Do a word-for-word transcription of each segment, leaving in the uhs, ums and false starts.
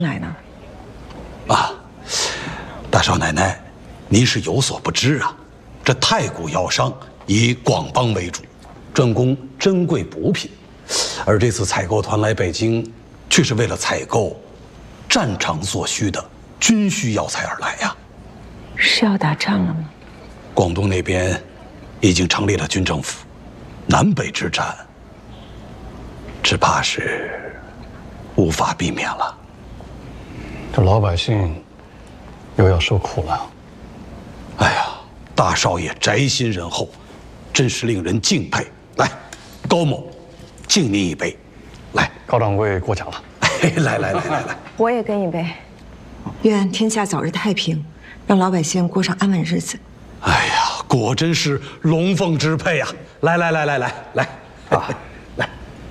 来呢？ 啊，大少奶奶，您是有所不知啊，这太谷药商以广帮为主，专供珍贵补品，而这次采购团来北京，却是为了采购战场所需的军需药材而来呀。 是要打仗了吗？ 广东那边已经成立了军政府，南北之战，只怕是无法避免了。 这老百姓又要受苦了。 哎呀，大少爷宅心仁厚，真是令人敬佩。来，高某，敬您一杯。来， 高掌柜过奖了。 来来来来来， 我也跟一杯。愿天下早日太平，让老百姓过上安稳日子。 哎呀，果真是龙凤之配呀！来来来来来来啊，来。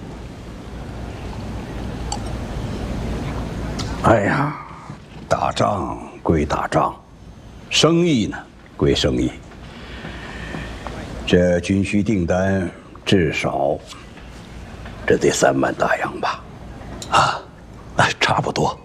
哎呀，打仗归打仗，生意呢归生意。这军需订单至少这得三万大洋吧？ 啊，哎，差不多。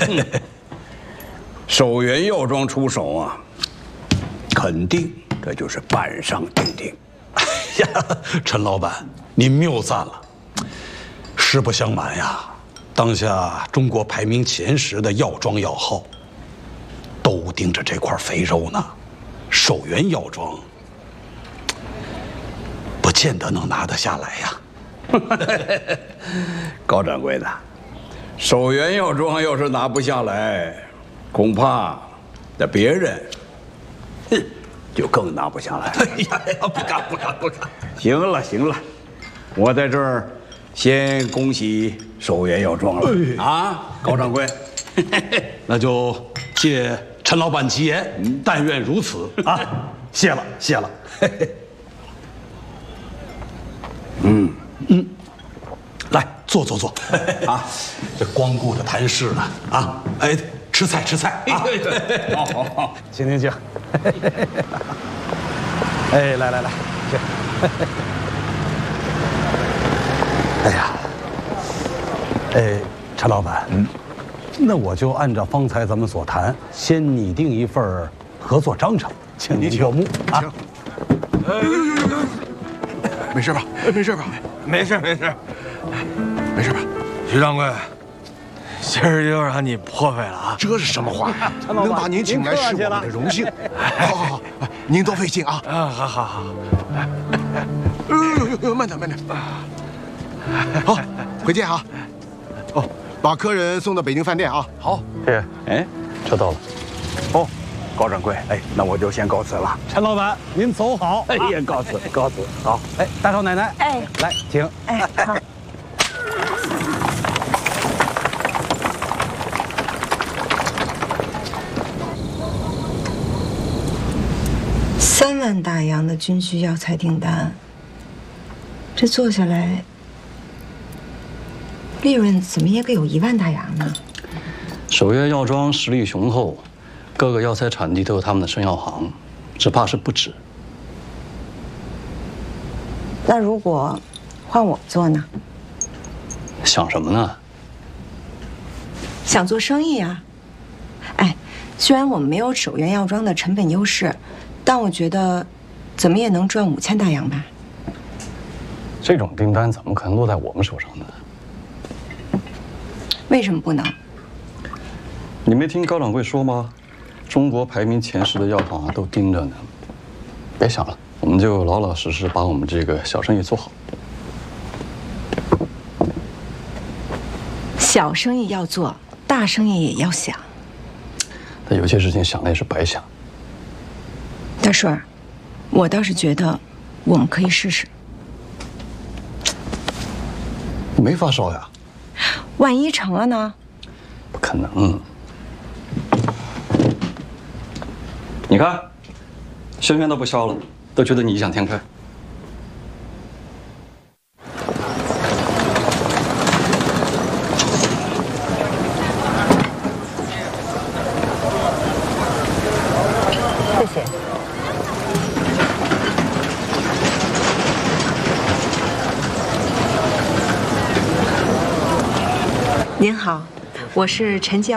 守元药庄出手啊，肯定这就是板上钉钉。 哎呀，陈老板，您谬赞了。实不相瞒呀，当下中国排名前十的药庄药号，都盯着这块肥肉呢。守元药庄不见得能拿得下来呀。 高掌柜的，守元药庄要是拿不下来，恐怕那别人，哼，就更拿不下来了。 哎呀呀，不敢不敢不敢！ 行了行了，我在这儿先恭喜守元药庄了、哎、啊，高掌柜。 那就借陈老板吉言，嗯、但愿如此啊！谢了谢了。 嗯嗯，来坐坐坐啊！这光顾着谈事了啊！哎，吃菜吃菜啊！ 好好好， 请请请。 哎，来来来，请。哎呀，哎，陈老板，嗯，那我就按照方才咱们所谈，先拟定一份合作章程，请您过目啊。 哎，没事吧？没事吧？ 没事没事， 没事吧？ 徐掌柜，今儿又让你破费了啊！ 这是什么话？能把您请来是我们的荣幸。好好好，您多费心啊！ 啊，好好好。 呦呦呦呦，慢点慢点。好，回见啊！哦，把客人送到北京饭店啊！ 好，谢谢。 哎， 车到了。 哦，高掌柜，哎，那我就先告辞了。 陈老板，您走好。 哎呀，告辞告辞。好， 哎，大少奶奶， 哎， 来，请。 哎，好。三万大洋的军需药材订单，这做下来，利润怎么也得有一万大洋呢？ 守元药庄实力雄厚，各个药材产地都有他们的生药行，只怕是不止。 那如果换我做呢？ 想什么呢？ 想做生意啊！哎，虽然我们没有守元药庄的成本优势，但我觉得怎么也能赚五千大洋吧。 这种订单怎么可能落在我们手上呢？ 为什么不能？ 你没听高掌柜说吗？中国排名前十的药行啊都盯着呢。别想了，我们就老老实实把我们这个小生意做好。 小生意要做，大生意也要想。 但有些事情想了也是白想。 大顺儿，我倒是觉得我们可以试试。 你没发烧呀？ 万一成了呢？ 不可能。你看，轩轩都不消了，都觉得你异想天开。 谢谢。您好，我是陈娇。